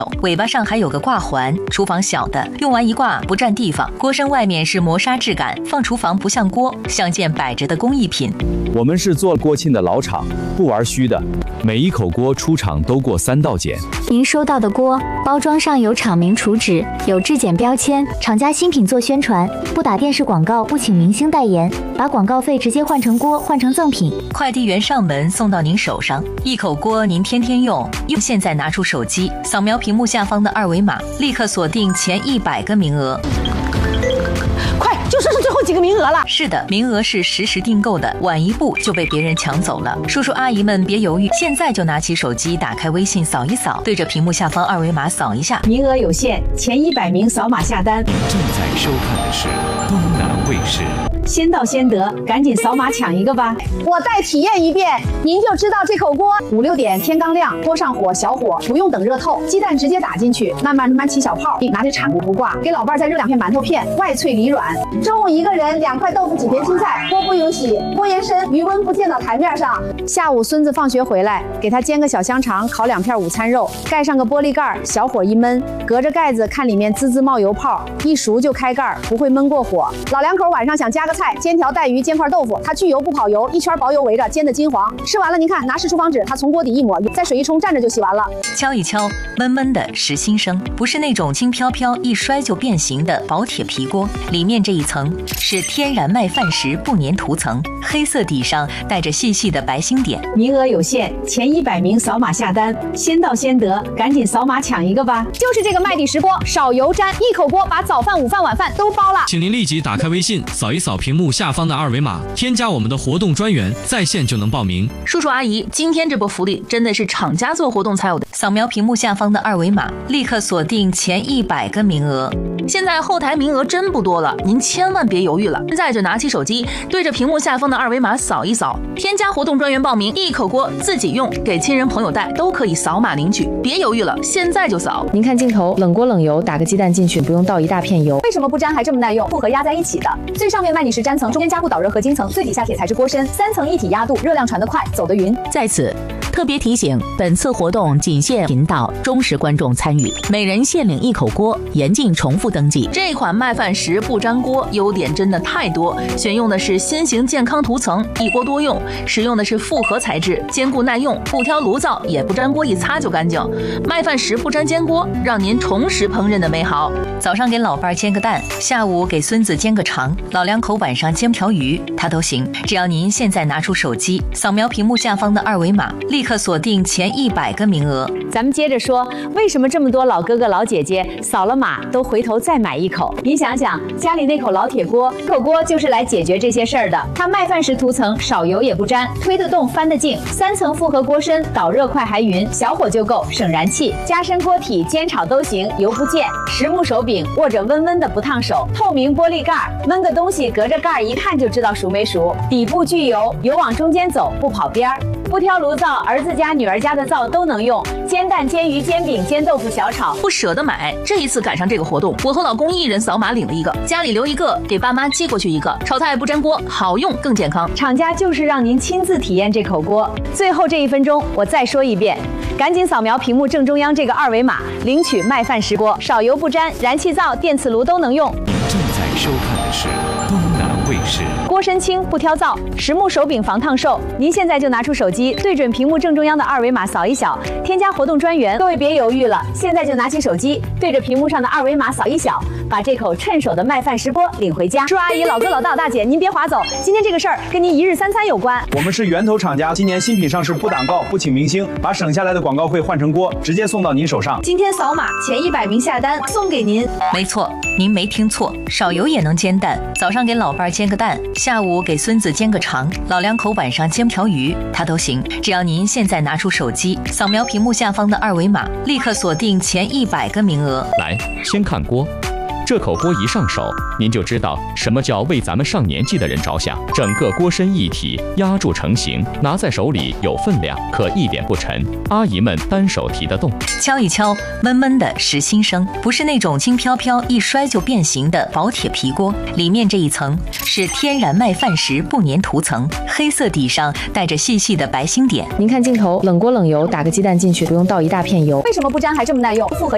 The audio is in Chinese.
尾巴上还有个挂环，厨房小的，用完一挂不占地方。锅身外面是磨砂质感，放厨房不像锅，像件摆着的工艺品。 我们是做锅庆的老厂，不玩虚的，每一口锅出厂都过3道检。 您收到的锅包装上有厂名厨址，有质检标签，厂家新品做宣传，不打电视广告，不请明星代言，把广告费直接换成锅，换成赠品。 快递员上门送到您手上，一口锅您天天用。现在拿出手机，扫描屏幕下方的2维码，立刻锁定前100个名额。 快，就剩最后几个名额了。 是的，名额是实时订购的，晚一步就被别人抢走了。叔叔阿姨们别犹豫，现在就拿起手机，打开微信扫一扫，对着屏幕下方2维码扫一下。 名额有限，前100名扫码下单。 正在收看的是东南卫视。 先到先得，赶紧扫码抢一个吧！我再体验一遍，您就知道这口锅。5、6点天刚亮，锅上火小火，不用等热透，鸡蛋直接打进去，慢慢起小泡，拿着铲不挂，给老伴再热2片馒头片，外脆里软。中午一个人2块豆腐几片青菜，锅不用洗，锅沿深，余温不溅到台面上。下午孙子放学回来，给他煎个小香肠，烤2片午餐肉，盖上个玻璃盖，小火一焖，隔着盖子看里面滋滋冒油泡，一熟就开盖，不会焖过火。老两口晚上想加个菜，煎条带鱼，煎块豆腐，它去油不跑油，一圈薄油围着，煎的金黄。吃完了您看，拿湿厨房纸，它从锅底一抹，再水一冲，蘸着就洗完了。 敲一敲，闷闷的实心声，不是那种轻飘飘一摔就变形的薄铁皮锅，里面这一层是天然麦饭石不粘涂层，黑色底上带着细细的白星点。 名额有限，前100名扫码下单，先到先得，赶紧扫码抢一个吧！就是这个麦底石锅，少油粘，一口锅把早饭、午饭、晚饭都包了。 请您立即打开微信，扫一扫屏幕下方的2维码，添加我们的活动专员，在线就能报名。 叔叔阿姨，今天这波福利真的是厂家做活动才有的。 扫描屏幕下方的2维码，立刻锁定前100个名额。 现在后台名额真不多了，您千万别犹豫了，现在就拿起手机，对着屏幕下方的2维码扫一扫，添加活动专员报名，一口锅自己用，给亲人朋友带都可以扫码领取，别犹豫了，现在就扫。 您看镜头，冷锅冷油，打个鸡蛋进去，不用倒一大片油。 为什么不粘还这么耐用？复合压在一起的，最上面麦底石粘层，中间加固导热合金层，最底下铁材质锅身，3层一体压镀，热量传得快，走得匀。 在此特别提醒，本次活动仅限频道忠实观众参与，每人限领1口锅，严禁重复登记。 这款麦饭石不粘锅优点真的太多，选用的是新型健康涂层，一锅多用，使用的是复合材质，坚固耐用，不挑炉灶，也不粘锅，一擦就干净。麦饭石不粘煎锅，让您重拾烹饪的美好。 早上给老伴煎个蛋，下午给孙子煎个肠，老两口晚上煎条鱼，它都行。只要您现在拿出手机，扫描屏幕下方的2维码，立刻锁定前100个名额。 咱们接着说，为什么这么多老哥哥老姐姐扫了码都回头再买一口？您想想，家里那口老铁锅，口锅就是来解决这些事儿的。它麦饭石涂层，少油也不粘，推得动翻得净，3层复合锅身，导热快还匀，小火就够，省燃气。加深锅体，煎炒都行，油不溅。实木手柄，握着温温的不烫手。透明玻璃盖，焖个东西隔着盖一看就知道熟没熟。底部聚油，油往中间走，不跑边儿。不挑炉灶，儿子家女儿家的灶都能用，煎蛋、煎鱼、煎饼、煎豆腐、小炒。 不舍得买，这一次赶上这个活动，我和老公一人扫码领了一个，家里留一个，给爸妈寄过去一个。炒菜不粘锅，好用更健康。厂家就是让您亲自体验这口锅。最后这1分钟，我再说一遍，赶紧扫描屏幕正中央这个2维码，领取麦饭石锅，少油不粘，燃气灶、电磁炉都能用。 正在收看的是东南卫视。 锅身轻不挑灶，实木手柄防烫受。您现在就拿出手机，对准屏幕正中央的2维码扫一扫，添加活动专员。各位别犹豫了，现在就拿起手机，对着屏幕上的2维码扫一扫，把这口趁手的麦饭石锅领回家。叔阿姨、老哥、老大、大姐，您别划走，今天这个事儿跟您一日三餐有关。 我们是源头厂家，今年新品上市不挡告，不请明星，把省下来的广告费换成锅，直接送到您手上。 今天扫码前100名下单送给您。 没错，您没听错，少油也能煎蛋。早上给老伴煎个蛋，下午给孙子煎个肠，老两口晚上煎条鱼，它都行。只要您现在拿出手机，扫描屏幕下方的2维码，立刻锁定前100个名额。 来，先看锅。这口锅一上手，您就知道什么叫为咱们上年纪的人着想。整个锅身一体压铸成型，拿在手里有分量，可一点不沉。阿姨们单手提得动。 敲一敲，闷闷的实心声，不是那种轻飘飘一摔就变形的薄铁皮锅，里面这一层是天然麦饭石不粘涂层，黑色底上带着细细的白星点。 您看镜头，冷锅冷油，打个鸡蛋进去，不用倒一大片油。 为什么不粘还这么耐用？复合